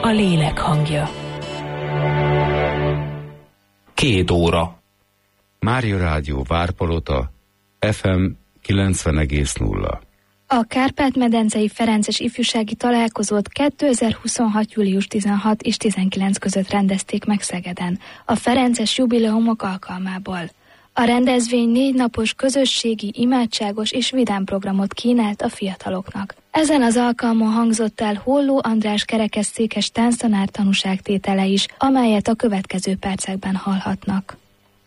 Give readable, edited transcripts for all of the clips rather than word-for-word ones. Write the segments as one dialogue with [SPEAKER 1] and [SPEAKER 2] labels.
[SPEAKER 1] A lélek hangja.
[SPEAKER 2] 2 óra.
[SPEAKER 3] Mária Rádió Várpalota, FM 90,0.
[SPEAKER 4] A Kárpát-medencei Ferences ifjúsági találkozót 2026. július 16 és 19 között rendezték meg Szegeden, a Ferences jubileumok alkalmából. A rendezvény 4 napos közösségi, imádságos és vidám programot kínált a fiataloknak. Ezen az alkalmon hangzott el Holló András kerekesszékes tánctanár tanúságtétele is, amelyet a következő percekben hallhatnak.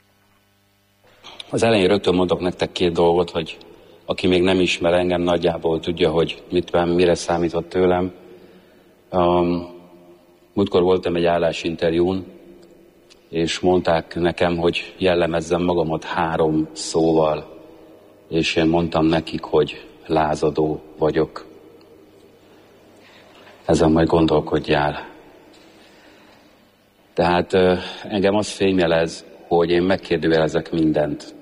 [SPEAKER 5] Az elején rögtön mondok nektek 2 dolgot, hogy aki még nem ismer engem, nagyjából tudja, hogy mire számított tőlem. Múltkor voltam egy állásinterjún, és mondták nekem, hogy jellemezzem magamat 3 szóval, és én mondtam nekik, hogy lázadó vagyok. Ezen majd gondolkodjál. Tehát engem az fémjelez, hogy én megkérdőjelezek mindent.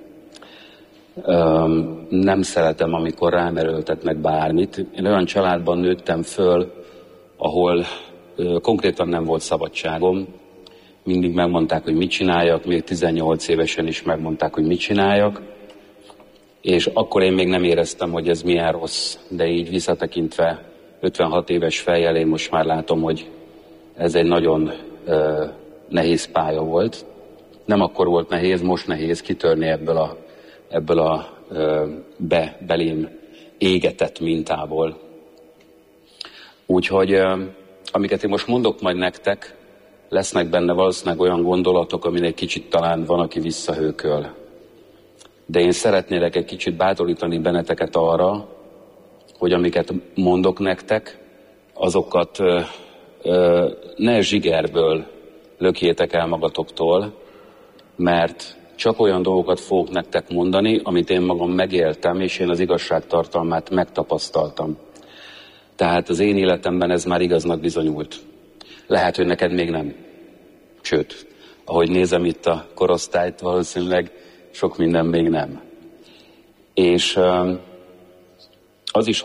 [SPEAKER 5] Nem szeretem, amikor rám erőltetnek bármit. Én olyan családban nőttem föl, ahol konkrétan nem volt szabadságom. Mindig megmondták, hogy mit csináljak, még 18 évesen is megmondták, hogy mit csináljak. És akkor én még nem éreztem, hogy ez milyen rossz. De így visszatekintve 56 éves fejjel én most már látom, hogy ez egy nagyon nehéz pálya volt. Nem akkor volt nehéz, most nehéz kitörni ebből a belém égetett mintából. Úgyhogy amiket én most mondok majd nektek, lesznek benne valószínűleg olyan gondolatok, amin egy kicsit talán van, aki visszahőköl. De én szeretnélek egy kicsit bátorítani benneteket arra, hogy amiket mondok nektek, azokat ne zsigerből lökjétek el magatoktól, mert csak olyan dolgokat fogok nektek mondani, amit én magam megéltem, és én az igazság tartalmát megtapasztaltam. Tehát az én életemben ez már igaznak bizonyult. Lehet, hogy neked még nem. Sőt, ahogy nézem itt a korosztályt, valószínűleg sok minden még nem. És az is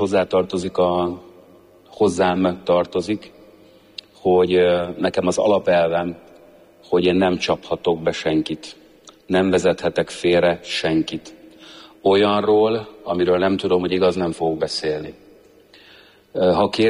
[SPEAKER 5] hozzám tartozik, hogy nekem az alapelvem, hogy én nem csaphatok be senkit. Nem vezethetek félre senkit. Olyanról, amiről nem tudom, hogy igaz, nem fogok beszélni. Ha